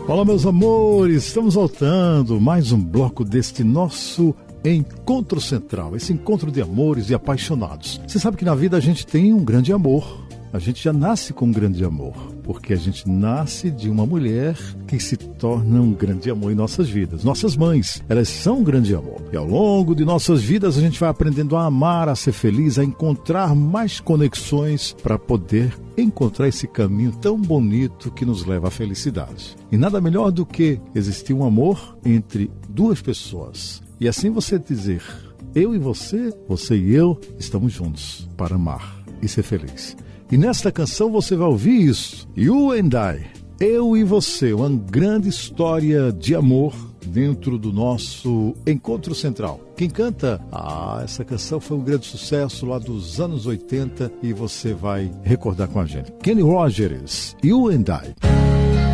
Olá, meus amores, estamos voltando, mais um bloco deste nosso encontro central, esse encontro de amores e apaixonados. Você sabe que na vida a gente tem um grande amor, a gente já nasce com um grande amor, porque a gente nasce de uma mulher que se torna um grande amor em nossas vidas. Nossas mães, elas são um grande amor. E ao longo de nossas vidas a gente vai aprendendo a amar, a ser feliz, a encontrar mais conexões para poder encontrar esse caminho tão bonito que nos leva à felicidade. E nada melhor do que existir um amor entre duas pessoas. E assim você dizer, eu e você e eu, estamos juntos para amar e ser feliz. E nesta canção você vai ouvir isso. You and I, eu e você, uma grande história de amor dentro do nosso encontro central. Quem canta? Essa canção foi um grande sucesso lá dos anos 80 e você vai recordar com a gente. Kenny Rogers, You and I.